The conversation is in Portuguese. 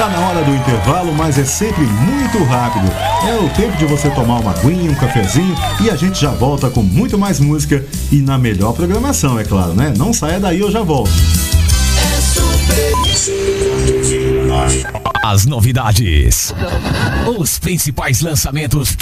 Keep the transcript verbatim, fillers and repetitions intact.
Tá na hora do intervalo, mas é sempre muito rápido. É o tempo de você tomar uma aguinha, um cafezinho e a gente já volta com muito mais música e na melhor programação, é claro, né? Não saia daí, eu já volto. É super. As novidades, os principais lançamentos